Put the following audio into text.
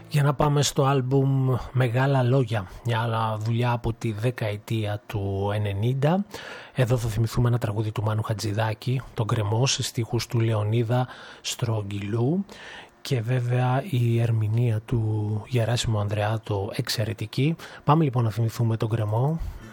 Για να πάμε στο άλμπουμ Μεγάλα Λόγια, μια άλλα δουλειά από τη δεκαετία του 90. Εδώ θα θυμηθούμε ένα τραγούδι του Μάνου Χατζηδάκη, τον Γκρεμό, σε στίχους του Λεωνίδα Στρογγυλού, και βέβαια η ερμηνεία του Γεράσιμου Ανδρεάτο εξαιρετική. Πάμε λοιπόν να θυμηθούμε τον Γκρεμό.